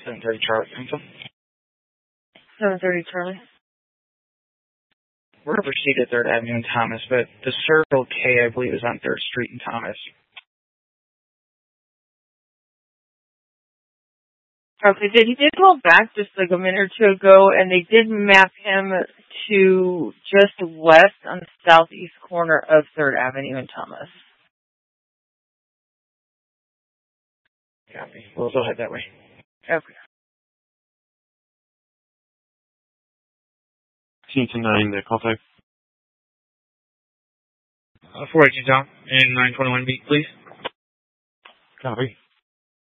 730 Charlie. Info. 730 Charlie. We're going to proceed at 3rd Avenue and Thomas, but the Circle K, I believe, is on 3rd Street and Thomas. Okay, he did call back just like a minute or two ago, and they did map him to just west on the southeast corner of 3rd Avenue and Thomas. Copy. We'll go ahead that way. Okay. 10-9, call type. 418 Tom, and 921 beat, please. Copy.